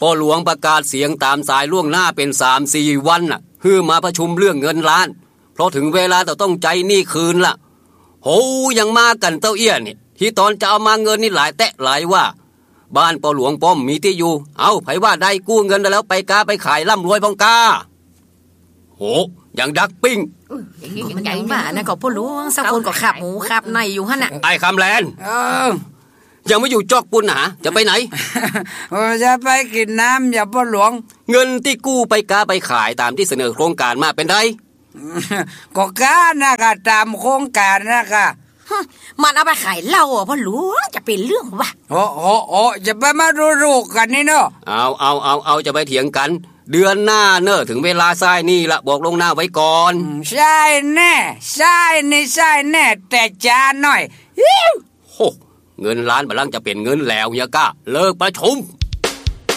พ่อหลวงประกาศเสียงตามสายล่วงหน้าเป็น 3-4 วันน่ะเพื่อมาประชุมเรื่องเงินล้านเพราะถึงเวลาต้องใจหนี้คืนล่ะโหยังมากันเต้าเอี้ยนี่ที่ตอนจะเอามาเงินนี่หลายแตะหลายว่าบ้านพ่อหลวงป้อมมีที่อยู่เอาไผว่าได้กู้เงินได้แล้วไปกาไปขายร่ำรวยพองกาโหยังดักปิ้งมันใหญ่มากนะก็พ่อหลวงสักคนก็ขับหมูขับในอยู่หั่นน่ะไอ้คำแลนยังไม่อยู่จอกปุ้นหาจะไปไหนจะไปกินน้ำอย่าพ่อหลวงเงินที่กู้ไปกาไปขายตามที่เสนอโครงการมาเป็นไดก็กานะคะตามโครงการนะคะมันเอาไปขายเหล้าพ่อหลวงจะเป็นเรื่องวะโอ้จะไปมาดูกันนี่เนาะเอาจะไปเถียงกันเดือนหน้าเนอะถึงเวลาทรายนี่ละบอกลงหน้าไว้ก่อนใช่แน่ใช่แน่แต่จ้าหน่อยโหเงินล้านบาลังจะเป็นเงินแล้วอย่ากล้าเลิกประชุม